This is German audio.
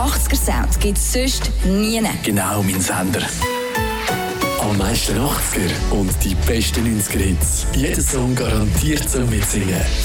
80er-Sound gibt es sonst nie. Genau, mein Sender. Am meisten 80er und die besten 90er-Hits. Jeder Song garantiert zum Mitsingen.